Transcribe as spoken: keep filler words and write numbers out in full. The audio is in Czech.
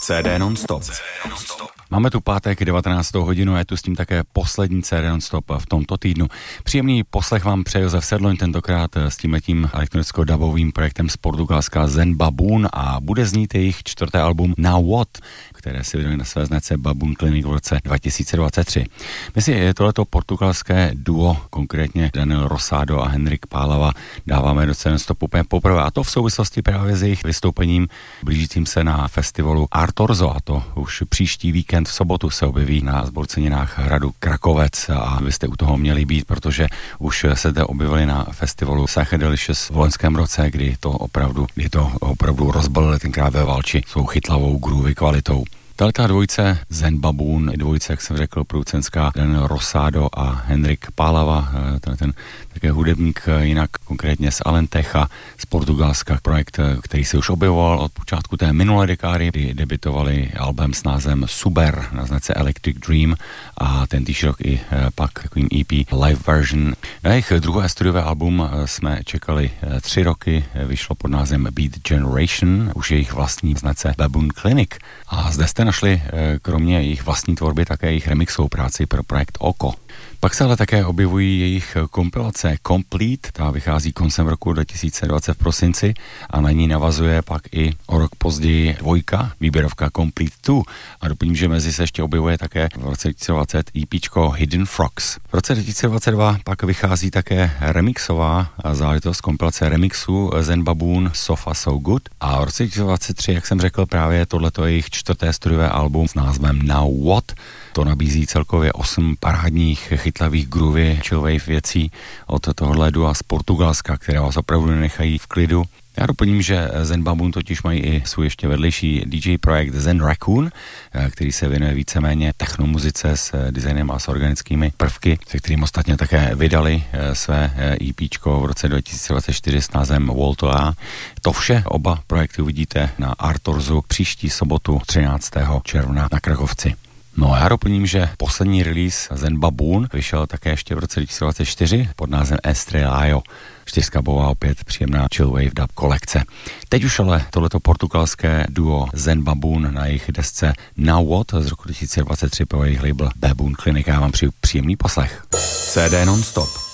C D non-stop. Máme tu pátek devatenáctou hodinu a je tu s tím také poslední C D non-stop v tomto týdnu. Příjemný poslech vám přeje Josef Sedloň, tentokrát s tímhletím elektronicko-dubovým projektem z Portugalska Zen Baboon a bude znít jejich čtvrté album Now What, které si vydali na své značce Baboon Clinic v roce dva tisíce dvacet tři. My si tohleto portugalské duo, konkrétně Daniel Rosado a Henrik Pálava, dáváme do C D non-stopu úplně poprvé, a to v souvislosti právě s jejich vystoupením blížícím se na festivalu Artorzo, a to už příští víkend v sobotu se objeví na zborceninách hradu Krakovec a vy jste u toho měli být, protože už se zde objevili na festivalu Psychedelicious v loňském roce, kdy to opravdu, kdy to opravdu rozbalili tenkrát ve Valči svou chytlavou groovy kvalitou. Tato dvojice Zen Baboon, dvojice, jak jsem řekl, producenská Daniel Rosado a Henrik Pálava, ten, ten také hudebník, jinak konkrétně z Alentecha, z Portugalska, projekt, který se už objevoval od počátku té minulé dekády, kdy debutovali album s názvem Super na značce Electric Dream a ten týž rok i pak takovým E P live version. Na jejich druhé studiové album jsme čekali tři roky, vyšlo pod názvem Beat Generation, už jejich vlastní značce Baboon Clinic, a zde jste našli kromě jejich vlastní tvorby také jejich remixovou práci pro projekt Oko. Pak se ale také objevují jejich kompilace Complete, ta vychází koncem roku dva tisíce dvacet v prosinci a na ní navazuje pak i o rok později dvojka, výběrovka Complete dva, a doplním, že mezi se ještě objevuje také v roce dva tisíce dvacet EPčko Hidden Frogs. V roce dva tisíce dvacet dva pak vychází také remixová záležitost kompilace remixu Zen Baboon So So Good a v roce dva tisíce dvacet tři, jak jsem řekl, právě tohleto je jejich čtvrté studiové album s názvem Now What. To nabízí celkově osm parádních chytlavých groovy, chillwave věcí od tohohle dua z Portugalska, které vás opravdu nenechají v klidu. Já doplním, že Zen Baboon totiž mají i svůj ještě vedlejší D J projekt Zen Raccoon, který se věnuje víceméně technomuzice s designem a s organickými prvky, se kterým ostatně také vydali své EPčko v roce dva tisíce dvacet čtyři s názvem Volto A. To vše, oba projekty uvidíte na Artorzu příští sobotu třináctého června na Krakovci. No a já doplním, že poslední release Zen Baboon vyšel také ještě v roce dva tisíce dvacet čtyři pod názvem Estrelayo. Čtyřkabová opět příjemná chillwave dub kolekce. Teď už ale tohleto portugalské duo Zen Baboon na jejich desce Now What z roku dva tisíce dvacet tři pro jejich label Baboon Clinic. Já vám přeju příjemný poslech. C D non-stop.